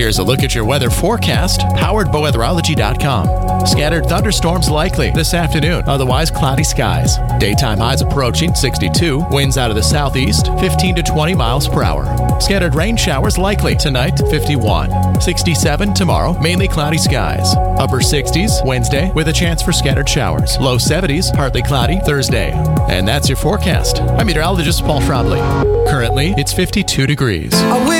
Here's a look at your weather forecast, powered by weatherology.com. Scattered thunderstorms likely this afternoon, otherwise cloudy skies. Daytime highs approaching 62, winds out of the southeast, 15 to 20 miles per hour. Scattered rain showers likely tonight, 51. 67 tomorrow, mainly cloudy skies. Upper 60s Wednesday with a chance for scattered showers. Low 70s, partly cloudy Thursday. And that's your forecast. I'm meteorologist Paul Schrabley. Currently, it's 52 degrees.